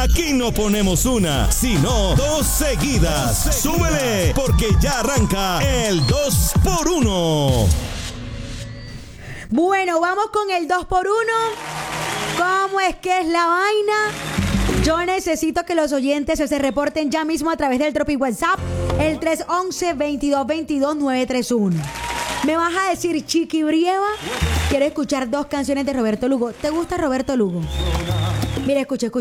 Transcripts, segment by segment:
Aquí no ponemos una, sino dos seguidas. ¡Súbele! Porque ya arranca el 2x1. Bueno, vamos con el 2x1. ¿Cómo es que es la vaina? Yo necesito que los oyentes se reporten ya mismo a través del Tropic WhatsApp, el 311-2222-931. Me vas a decir, Chiqui Brieva, quiero escuchar dos canciones de Roberto Lugo. ¿Te gusta Roberto Lugo? Mira, escucha.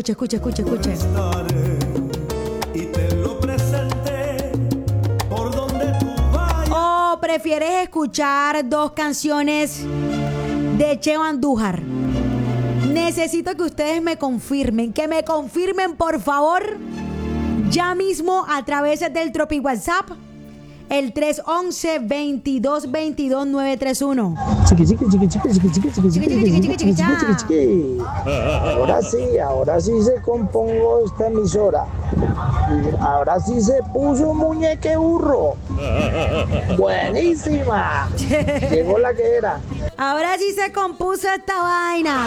¿O prefieres escuchar dos canciones de Cheo Andújar? Necesito que ustedes me confirmen, por favor, ya mismo a través del Tropic WhatsApp, el 311-2222-931. Ahora sí se compongo esta emisora. Ahora sí se puso muñeque burro. Buenísima. Llegó la que era. Ahora sí se compuso esta vaina.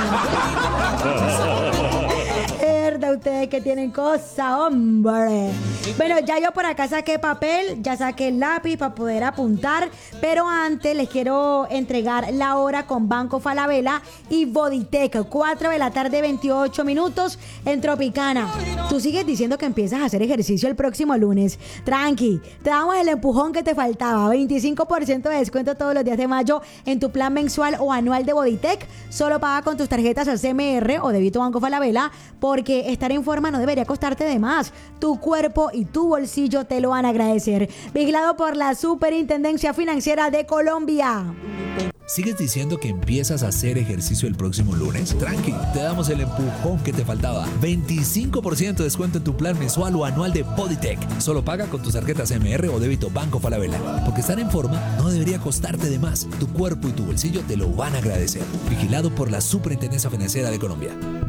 Verdad, ustedes que tienen cosa, hombre. Bueno, ya yo por acá saqué papel, ya saqué el lápiz para poder apuntar, pero antes les quiero entregar la hora con Banco Falabella y Bodytech, 4 de la tarde, 28 minutos en Tropicana. Tú sigues diciendo que empiezas a hacer ejercicio el próximo lunes. Tranqui, te damos el empujón que te faltaba. 25% de descuento todos los días de mayo en tu plan mensual o anual de Bodytech. Solo paga con tus tarjetas al CMR o débito Banco Falabella, porque estar en forma no debería costarte de más. Tu cuerpo y tu bolsillo te lo van a agradecer. Vigilado por la Superintendencia Financiera de Colombia. ¿Sigues diciendo que empiezas a hacer ejercicio el próximo lunes? Tranqui, te damos el empujón que te faltaba. 25% de descuento en tu plan mensual o anual de Bodytech. Solo paga con tus tarjetas MR o débito Banco Falabella. Porque estar en forma no debería costarte de más. Tu cuerpo y tu bolsillo te lo van a agradecer. Vigilado por la Superintendencia Financiera de Colombia.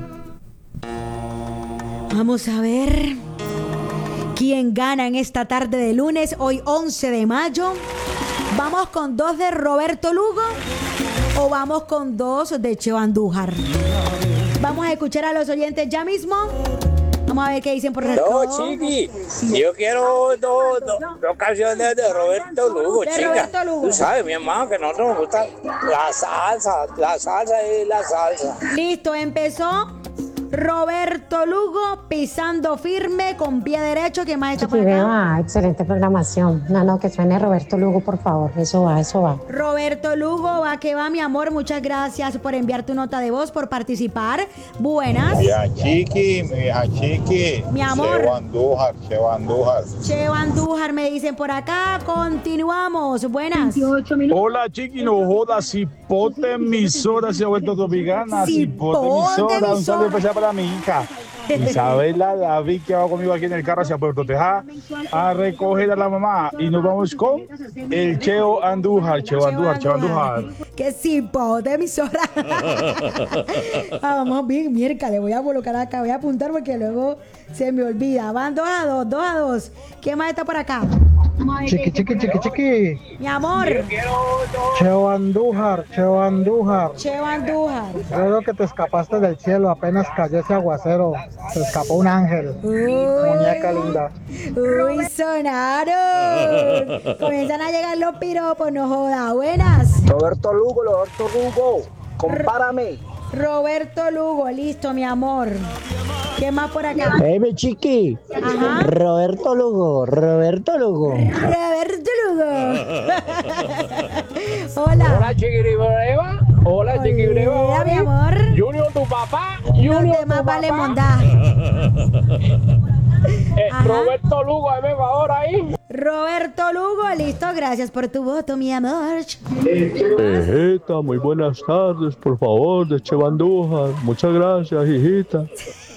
Vamos a ver quién gana en esta tarde de lunes, hoy 11 de mayo. ¿Vamos con dos de Roberto Lugo o vamos con dos de Cheo Andújar? Vamos a escuchar a los oyentes ya mismo. Vamos a ver qué dicen por el No, Chiqui, yo quiero dos canciones de Roberto Lugo, chica. Roberto Lugo. Tú sabes, mi hermano, que nosotros nos gusta la salsa y la salsa. Listo, empezó Roberto Lugo pisando firme con pie derecho. ¿Qué más está por acá? Excelente programación. No, que suene Roberto Lugo, por favor. Eso va. Roberto Lugo, va que va, mi amor. Muchas gracias por enviar tu nota de voz, por participar. Buenas. Ya, Chiqui. Mi amor. Cheo Andújar. Cheo Andújar, me dicen por acá. Continuamos. Buenas. Hola, Chiqui, no jodas. Cipote emisora se ha vuelto tropicana. Cipote emisora. Un saludo especial para mi hija Isabela David, que va conmigo aquí en el carro hacia Puerto Tejada a recoger a la mamá, y nos vamos con el Cheo Andújar. Que cipote emisora. Vamos bien, mierda, le voy a colocar acá, voy a apuntar porque luego se me olvida. Van 2-2. ¿Quién más está por acá? Chiqui. Mi amor. Cheo Andújar. Creo que te escapaste del cielo, apenas cayó ese aguacero. Se escapó un ángel. Muñeca linda. Uy, sonaron. Comienzan a llegar los piropos, no joda. Buenas. Roberto Lugo, compárame. Roberto Lugo, listo, mi amor. ¿Qué más por acá? Mi Chiqui. Ajá. Roberto Lugo. Hola. Chiqui Breva. Hola, Chiqui Breva. Hola, mi amor. Junior, tu papá. Los demás vale mondar. Roberto Lugo, ahí me va ahora ahí. Roberto Lugo, listo, gracias por tu voto, mi amor. Hijita, muy buenas tardes, por favor, de Cheo Andújar. Muchas gracias, hijita.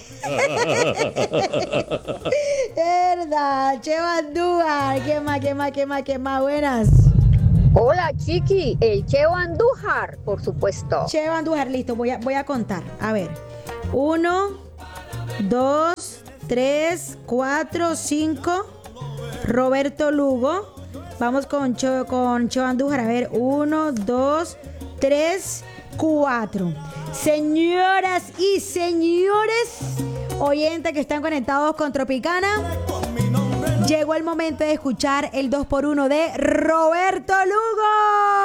Verdad, Cheo Andújar. ¿Qué más? Buenas. Hola, Chiqui, el Cheo Andújar, por supuesto. Cheo Andújar, listo, voy a contar. A ver, 1, 2, 3, 4, 5. Roberto Lugo. Vamos con Cheo Andújar. A ver, 1, 2, 3, 4. Señoras y señores, oyentes que están conectados con Tropicana. Llegó el momento de escuchar el 2x1 de Roberto Lugo.